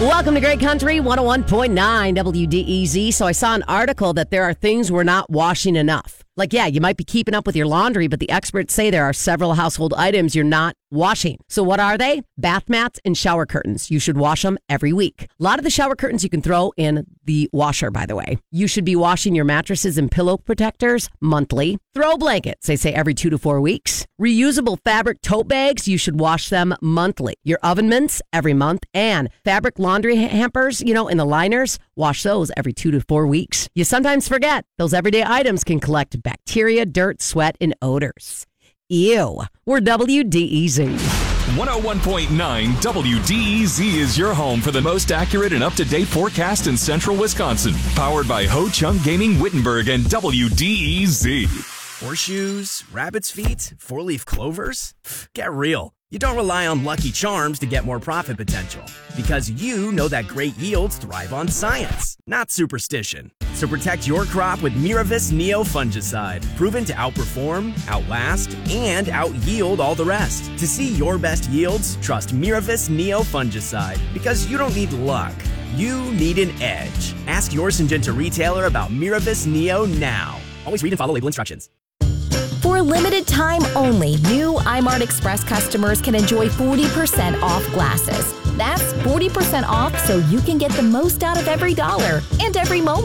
Welcome to Great Country 101.9 WDEZ. So I saw an article that there are things we're not washing enough. Like, yeah, you might be keeping up with your laundry, but the experts say there are several household items you're not washing. So what are they? Bath mats and shower curtains. You should wash them every week. A lot of the shower curtains you can throw in the washer, by the way. You should be washing your mattresses and pillow protectors monthly. Throw blankets, they say every 2 to 4 weeks. Reusable fabric tote bags, you should wash them monthly. Your oven mints every month. And fabric laundry hampers, in the liners, wash those every 2 to 4 weeks. You sometimes forget those everyday items can collect bacteria, dirt, sweat, and odors. Ew. We're WDEZ. 101.9 WDEZ is your home for the most accurate and up-to-date forecast in central Wisconsin. Powered by Ho Chung Gaming Wittenberg and WDEZ. Horseshoes, rabbit's feet, four-leaf clovers? Get real. You don't rely on Lucky Charms to get more profit potential, because you know that great yields thrive on science, not superstition. So protect your crop with Miravis Neo Fungicide, proven to outperform, outlast, and out-yield all the rest. To see your best yields, trust Miravis Neo Fungicide, because you don't need luck. You need an edge. Ask your Syngenta retailer about Miravis Neo now. Always read and follow label instructions. For a limited time only, new iMart Express customers can enjoy 40% off glasses. That's 40% off so you can get the most out of every dollar and every moment.